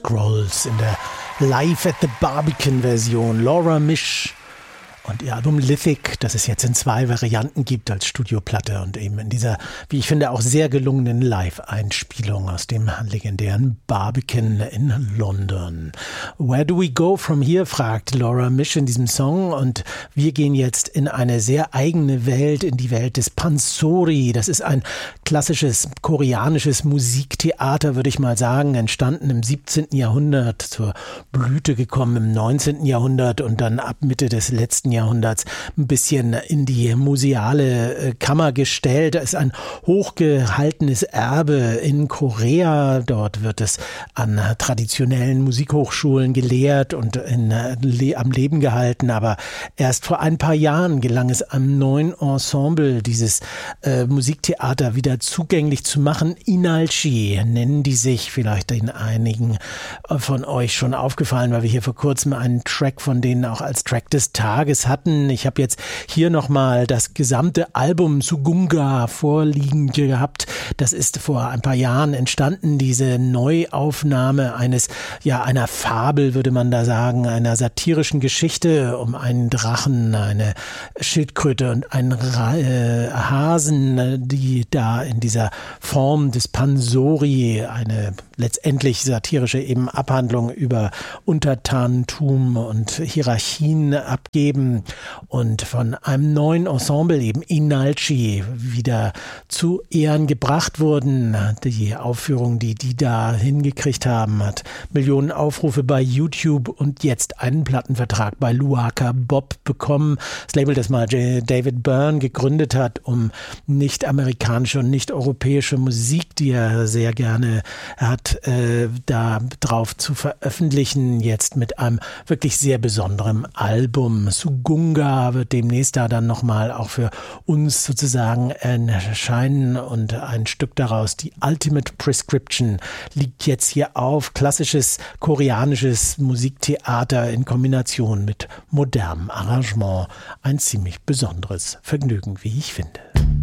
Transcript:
Scrolls in der Live at the Barbican-Version. Laura Misch und ihr Album Lithic, das es jetzt in 2 Varianten gibt als Studioplatte und eben in dieser, wie ich finde, auch sehr gelungenen Live-Einspielung aus dem legendären Barbican in London. Where do we go from here, fragt Laura Misch in diesem Song, und wir gehen jetzt in eine sehr eigene Welt, in die Welt des Pansori. Das ist ein klassisches koreanisches Musiktheater, würde ich mal sagen, entstanden im 17. Jahrhundert, zur Blüte gekommen im 19. Jahrhundert und dann ab Mitte des letzten Jahrhunderts ein bisschen in die museale Kammer gestellt. Da ist ein hochgehaltenes Erbe in Korea. Dort wird es an traditionellen Musikhochschulen gelehrt und am Leben gehalten. Aber erst vor ein paar Jahren gelang es einem neuen Ensemble, dieses Musiktheater wieder zugänglich zu machen. Inalchi nennen die sich, vielleicht den einigen von euch schon aufgefallen, weil wir hier vor kurzem einen Track von denen auch als Track des Tages hatten. Ich habe jetzt hier nochmal das gesamte Album Sugunga vorliegen gehabt. Das ist vor ein paar Jahren entstanden, diese Neuaufnahme einer Fabel, würde man da sagen, einer satirischen Geschichte um einen Drachen, eine Schildkröte und einen Hasen, die da in dieser Form des Pansori eine letztendlich satirische eben Abhandlung über Untertanentum und Hierarchien abgeben und von einem neuen Ensemble, eben Inalchi, wieder zu Ehren gebracht wurden. Die Aufführung, die da hingekriegt haben, hat Millionen Aufrufe bei YouTube und jetzt einen Plattenvertrag bei Luaka Bob bekommen. Das Label, das mal David Byrne gegründet hat, um nicht-amerikanische und nicht-europäische Musik, die er sehr gerne hat, da drauf zu veröffentlichen, jetzt mit einem wirklich sehr besonderen Album. Sugunga wird demnächst da dann nochmal auch für uns sozusagen erscheinen und ein Stück daraus, die Ultimate Prescription, liegt jetzt hier auf. Klassisches koreanisches Musiktheater in Kombination mit modernem Arrangement. Ein ziemlich besonderes Vergnügen, wie ich finde.